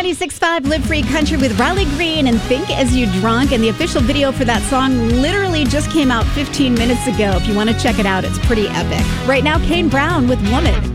96.5 Live Free Country with Riley Green and Think As You Drunk. And the official video for that song literally just came out 15 minutes ago. If you want to check it out, it's pretty epic. Right now, Kane Brown with Woman.